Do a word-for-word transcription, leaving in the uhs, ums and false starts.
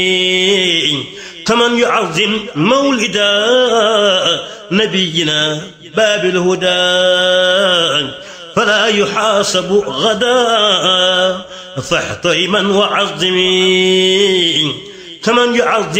كمن يعظم مولد نبينا باب الهدى فلا يحاسب غدا فاحترما وعظمي كمن يعظم